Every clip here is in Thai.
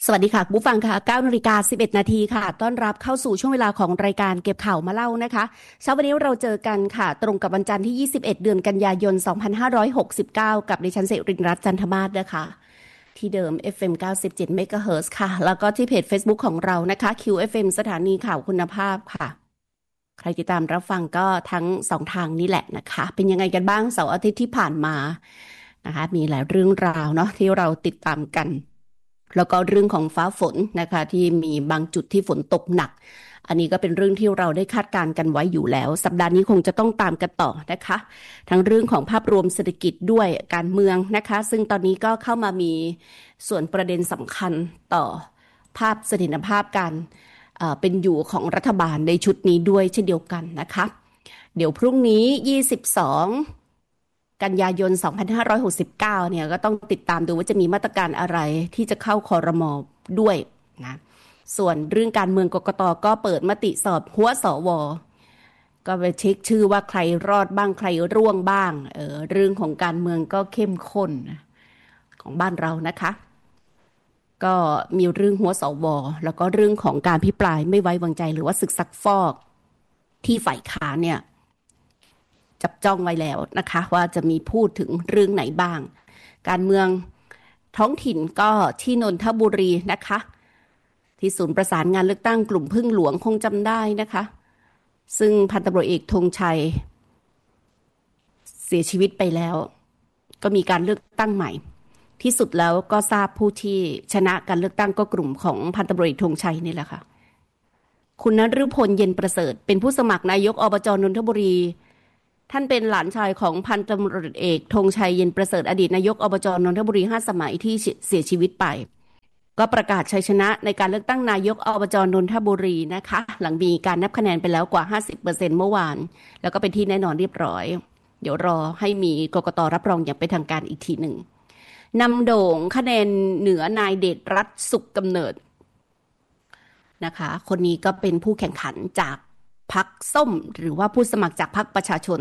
สวัสดีค่ะคุณผู้ฟังค่ะ9:11 น.ค่ะต้อนรับเข้าสู่ช่วงเวลาของรายการเก็บข่าวมาเล่านะคะเช้าวันนี้เราเจอกันค่ะตรงกับวันจันทร์ที่21เดือนกันยายน2569กับดิฉันสิรินรัตน์จันทมาศนะคะที่เดิม FM 97 MHz ค่ะแล้วก็ที่เพจ Facebook ของเรานะคะ QFM สถานีข่าวคุณภาพค่ะใครติดตามรับฟังก็ทั้งสองทางนี้แหละนะคะเป็นยังไงกันบ้างเสาร์อาทิตย์ที่ผ่านมานะคะมีหลายเรื่องราวเนาะที่เราติดตามกันแล้วก็เรื่องของฟ้าฝนนะคะที่มีบางจุดที่ฝนตกหนักอันนี้ก็เป็นเรื่องที่เราได้คาดการณ์กันไว้อยู่แล้วสัปดาห์นี้คงจะต้องตามกันต่อนะคะทั้งเรื่องของภาพรวมเศรษฐกิจด้วยการเมืองนะคะซึ่งตอนนี้ก็เข้ามามีส่วนประเด็นสำคัญต่อภาพเสถียรภาพการเป็นอยู่ของรัฐบาลในชุดนี้ด้วยเช่นเดียวกันนะคะเดี๋ยวพรุ่งนี้22กันยายน2569เนี่ยก็ต้องติดตามดูว่าจะมีมาตรการอะไรที่จะเข้าครม.ด้วยนะส่วนเรื่องการเมืองกกต.ก็เปิดมติสอบหัวสว.ก็ไปเช็คชื่อว่าใครรอดบ้างใครร่วงบ้างเรื่องของการเมืองก็เข้มข้นของบ้านเรานะคะก็มีเรื่องหัวสว.แล้วก็เรื่องของการพิปรายไม่ไว้วางใจหรือว่าศึกซักฟอกที่ฝ่ายค้านเนี่ยจับจ้องไว้แล้วนะคะว่าจะมีพูดถึงเรื่องไหนบ้างการเมืองท้องถิ่นก็ที่นนทบุรีนะคะที่ศูนย์ประสานงานเลือกตั้งกลุ่มพึ่งหลวงคงจำได้นะคะซึ่งพันตำรวจเอกธงชัยเสียชีวิตไปแล้วก็มีการเลือกตั้งใหม่ที่สุดแล้วก็ทราบผู้ที่ชนะการเลือกตั้งก็กลุ่มของพันตำรวจเอกธงชัยนี่แหละค่ะคุณณฤพลเย็นประเสริฐเป็นผู้สมัครนายกอบจนนทบุรีท่านเป็นหลานชายของพันตำรวจเอกธงชัยเย็นประเสริฐอดีตนายกอบจนนทบุรี5 สมัยที่เสียชีวิตไปก็ประกาศชัยชนะในการเลือกตั้งนายกอบจนนทบุรีนะคะหลังมีการนับคะแนนไปแล้วกว่า 50% เมื่อวานแล้วก็เป็นที่แน่นอนเรียบร้อยเดี๋ยวรอให้มีกกต.รับรองอย่างเป็นทางการอีกทีหนึ่งนำโด่งคะแนนเหนือนายเดชรัตน์สุขกำเนิดนะคะคนนี้ก็เป็นผู้แข่งขันจากพรรคส้มหรือว่าผู้สมัครจากพรรคประชาชน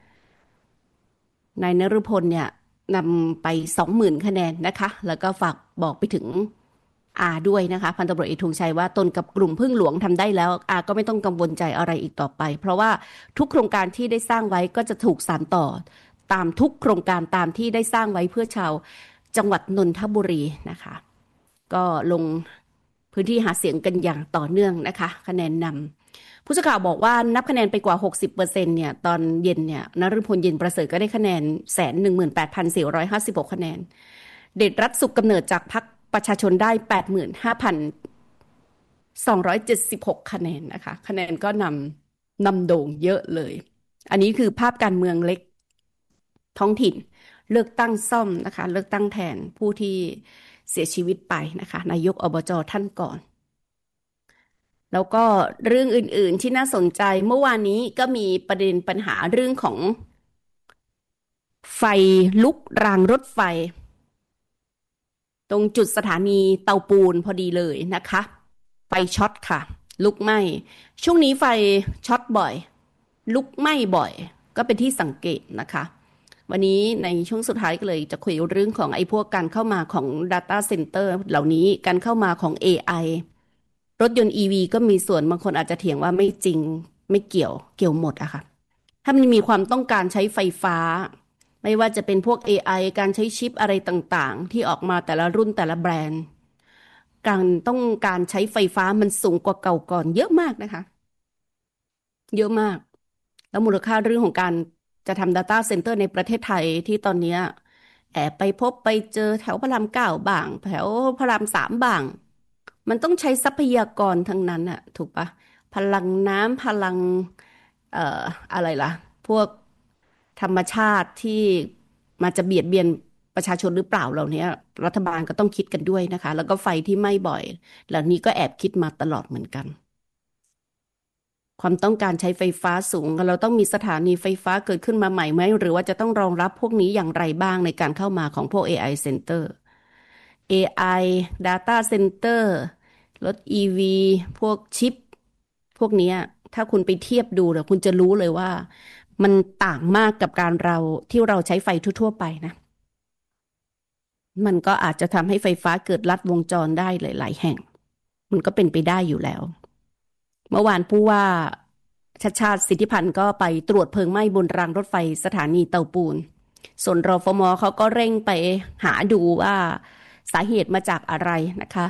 นายนฤพลเนี่ยนำไป 20,000 คะแนนนะคะแล้วก็ฝากบอกไปถึงด้วยนะคะพันตำรวจเอกธงชัยว่าตนกับกลุ่มพึ่งหลวงทำได้แล้วก็ไม่ต้องกังวลใจอะไรอีกต่อไปเพราะว่าทุกโครงการที่ได้สร้างไว้ก็จะถูกสานต่อตามทุกโครงการตามที่ได้สร้างไว้เพื่อชาวจังหวัดนนทบุรีนะคะก็ลงพื้นที่หาเสียงกันอย่างต่อเนื่องนะคะคะแนนนำผู้สื่อข่าวบอกว่านับคะแนนไปกว่า 60% เนี่ยตอนเย็นเนี่ยนฤพลเย็นประเสริฐก็ได้คะแนน 118,456 คะแนนเดชรัตน์สุขกำเนิดจากพรรคประชาชนได้ 85,276 คะแนนนะคะคะแนนก็นำโด่งเยอะเลยอันนี้คือภาพการเมืองเล็กท้องถิ่นเลือกตั้งซ่อมนะคะเลือกตั้งแทนผู้ที่เสียชีวิตไปนะคะนายกอบจ.ท่านก่อนแล้วก็เรื่องอื่นๆที่น่าสนใจเมื่อวานนี้ก็มีประเด็นปัญหาเรื่องของไฟลุกรางรถไฟตรงจุดสถานีเตาปูนพอดีเลยนะคะไฟช็อตค่ะลุกไหม้ช่วงนี้ไฟช็อตบ่อยลุกไหม้บ่อยก็เป็นที่สังเกตนะคะวันนี้ในช่วงสุดท้ายก็เลยจะคุยเรื่องของไอ้พวกการเข้ามาของ Data Center เหล่านี้การเข้ามาของ AI รถยนต์ EV ก็มีส่วนบางคนอาจจะเถียงว่าไม่จริงไม่เกี่ยวหมดอะค่ะถ้ามันมีความต้องการใช้ไฟฟ้าไม่ว่าจะเป็นพวก AI การใช้ชิปอะไรต่างๆที่ออกมาแต่ละรุ่นแต่ละแบรนด์การต้องการใช้ไฟฟ้ามันสูงกว่าเก่าก่อนเยอะมากนะคะเยอะมากแล้วมูลค่าเรื่องของการจะทำ Data Center ในประเทศไทยที่ตอนนี้แอบไปพบไปเจอแถวพระราม9บ้างแถวพระราม3บ้างมันต้องใช้ทรัพยากรทั้งนั้นอะถูกปะพลังน้ำพลังเอ่ออะไรล่ะพวกธรรมชาติที่มาจะเบียดเบียนประชาชนหรือเปล่าเหล่านี้รัฐบาลก็ต้องคิดกันด้วยนะคะแล้วก็ไฟที่ไหม้บ่อยเหล่านี้ก็แอบคิดมาตลอดเหมือนกันความต้องการใช้ไฟฟ้าสูงเราต้องมีสถานีไฟฟ้าเกิดขึ้นมาใหม่ไหมหรือว่าจะต้องรองรับพวกนี้อย่างไรบ้างในการเข้ามาของพวก AI Center AI Data Center รถ EV พวกชิปพวกนี้ถ้าคุณไปเทียบดูเนี่ยคุณจะรู้เลยว่ามันต่างมากกับการที่เราใช้ไฟทั่วๆไปนะมันก็อาจจะทำให้ไฟฟ้าเกิดลัดวงจรได้หลายๆแห่งมันก็เป็นไปได้อยู่แล้วเมื่อวานผู้ว่าชัชชาติสิทธิพันธ์ก็ไปตรวจเพลิงไหม้บนรางรถไฟสถานีเตาปูนส่วนรฟม.เขาก็เร่งไปหาดูว่าสาเหตุมาจากอะไรนะคะ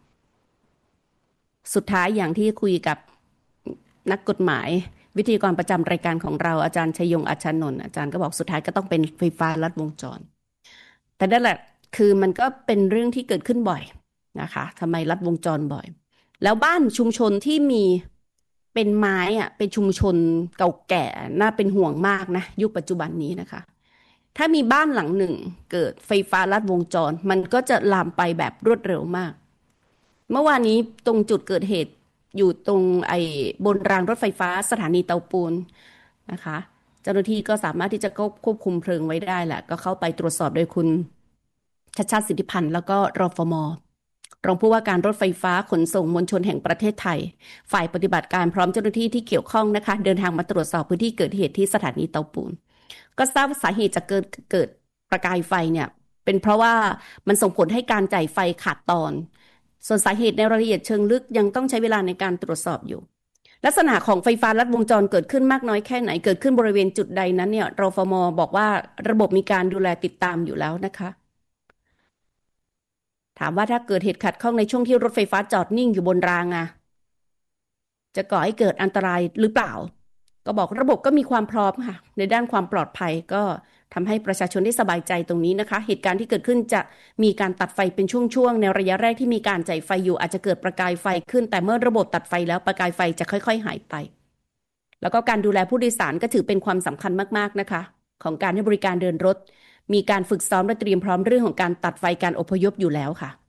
สุดท้ายอย่างที่คุยกับนักกฎหมายวิทยากรประจำรายการของเราอาจารย์ชยงค์อัชชานนท์อาจารย์ก็บอกสุดท้ายก็ต้องเป็นไฟฟ้าลัดวงจรแต่นั่นแหละคือมันก็เป็นเรื่องที่เกิดขึ้นบ่อยนะคะทำไมลัดวงจรบ่อยแล้วบ้านชุมชนที่มีเป็นไม้อะเป็นชุมชนเก่าแก่น่าเป็นห่วงมากนะยุคปัจจุบันนี้นะคะถ้ามีบ้านหลังหนึ่งเกิดไฟฟ้าลัดวงจรมันก็จะลามไปแบบรวดเร็วมากเมื่อวานนี้ตรงจุดเกิดเหตุอยู่ตรงบนรางรถไฟฟ้าสถานีเตาปูนนะคะเจ้าหน้าที่ก็สามารถที่จะควบคุมเพลิงไว้ได้แหละก็เข้าไปตรวจสอบโดยคุณชัชชาติสิทธิพันธ์แล้วก็รฟม.รองผู้ว่าการรถไฟฟ้าขนส่งมวลชนแห่งประเทศไทยฝ่ายปฏิบัติการพร้อมเจ้าหน้าที่ที่เกี่ยวข้องนะคะเดินทางมาตรวจสอบพื้นที่เกิดเหตุที่สถานีเตาปูนก็ทราบว่าสาเหตุจากเกิดประกายไฟเนี่ยเป็นเพราะว่ามันส่งผลให้การจ่ายไฟขาดตอนส่วนสาเหตุในรายละเอียดเชิงลึกยังต้องใช้เวลาในการตรวจสอบอยู่ลักษณะของไฟฟ้าลัดวงจรเกิดขึ้นมากน้อยแค่ไหนเกิดขึ้นบริเวณจุดใดนั้นเนี่ยรฟม.บอกว่าระบบมีการดูแลติดตามอยู่แล้วนะคะถามว่าถ้าเกิดเหตุขัดข้องในช่วงที่รถไฟฟ้าจอดนิ่งอยู่บนรางอะจะก่อให้เกิดอันตรายหรือเปล่าก็บอกระบบก็มีความพร้อมค่ะในด้านความปลอดภัยก็ทำให้ประชาชนได้สบายใจตรงนี้นะคะเหตุการณ์ที่เกิดขึ้นจะมีการตัดไฟเป็นช่วงๆในระยะแรกที่มีการจ่ายไฟอยู่อาจจะเกิดประกายไฟขึ้นแต่เมื่อระบบตัดไฟแล้วประกายไฟจะค่อยๆหายไปแล้วก็การดูแลผู้โดยสารก็ถือเป็นความสำคัญมากๆนะคะของการให้บริการเดินรถมีการฝึกซ้อมและเตรียมพร้อมเรื่องของการตัดไฟการอพยพอยู่แล้วค่ะ